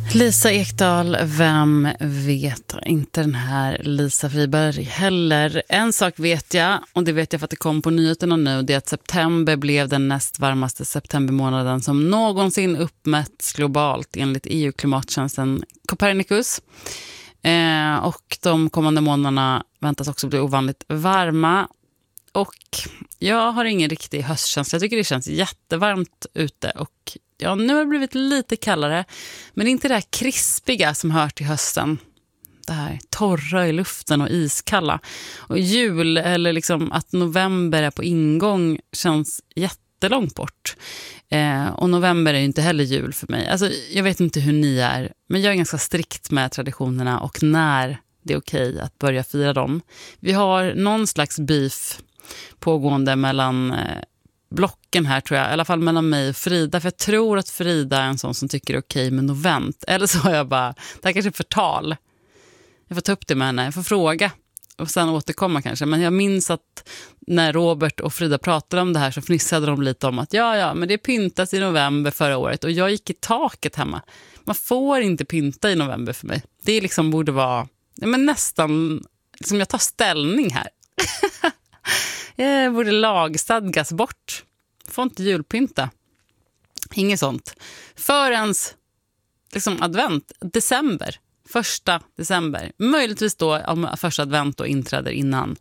Lisa Ekdahl, vem vet inte den här Lisa Friberg heller. En sak vet jag, och det vet jag för att det kom på nyheterna nu, det är att september blev den näst varmaste septembermånaden som någonsin uppmätts globalt enligt EU-klimattjänsten Copernicus. Och de kommande månaderna väntas också bli ovanligt varma. Och jag har ingen riktig höstkänsla. Jag tycker det känns jättevarmt ute och ja, nu har det blivit lite kallare. Men inte det här krispiga som hör till hösten. Det här torra i luften och iskalla. Och jul, eller liksom att november är på ingång, känns jättelångt bort. Och november är ju inte heller jul för mig. Alltså, jag vet inte hur ni är, men jag är ganska strikt med traditionerna och när det är okej att börja fira dem. Vi har någon slags beef pågående mellan blocken här, tror jag. I alla fall mellan mig och Frida. För jag tror att Frida är en sån som tycker det är okej med novent. Eller så har jag bara, det här kanske är förtal. Jag får ta upp det med henne, jag får fråga. Och sen återkomma kanske. Men jag minns att när Robert och Frida pratade om det här så fnissade de lite om att ja, men det pyntas i november förra året. Och jag gick i taket hemma. Man får inte pynta i november för mig. Det liksom borde vara, ja, men nästan, liksom jag tar ställning här. Jag borde lagstadgas bort. Får inte julpynta. Inget sånt. Förrän liksom advent, december. 1 december. Möjligtvis då om första advent då inträder innan.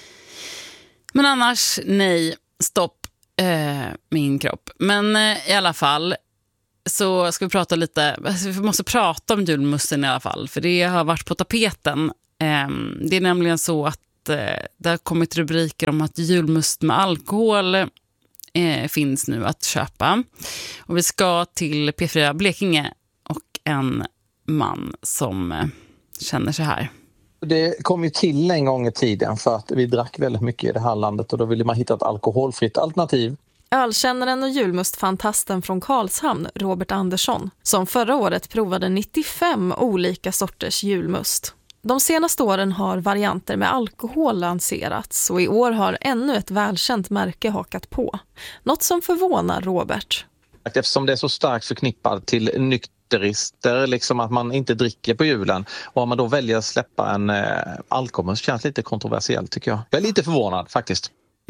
Men annars, nej, stopp min kropp. Men i alla fall så ska vi prata lite, alltså, vi måste prata om julmussen i alla fall. För det har varit på tapeten. Det är nämligen så att det har kommit rubriker om att julmust med alkohol finns nu att köpa. Och vi ska till P4 Blekinge och en man som känner så här. Det kom ju till en gång i tiden för att vi drack väldigt mycket i det här landet och då ville man hitta ett alkoholfritt alternativ. Ölkännaren och julmustfantasten från Karlshamn, Robert Andersson, som förra året provade 95 olika sorters julmust. De senaste åren har varianter med alkohol lanserats och i år har ännu ett välkänt märke hakat på. Något som förvånar Robert. Eftersom det är så starkt förknippat till nykterister, liksom att man inte dricker på julen, och om man då väljer att släppa en alkohol så känns lite kontroversiellt, tycker jag. Jag är lite förvånad faktiskt.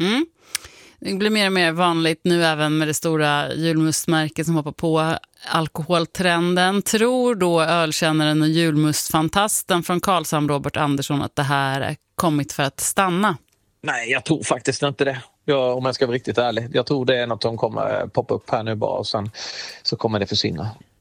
Det blir mer och mer vanligt nu även med det stora julmustmärket som hoppar på alkoholtrenden. Tror då ölkännaren och julmustfantasten från Karlshamn, Robert Andersson, att det här är kommit för att stanna? Nej, jag tror faktiskt inte det. Om jag ska vara riktigt ärlig. Jag tror det är något som kommer poppa upp här nu bara och sen så kommer det försvinna.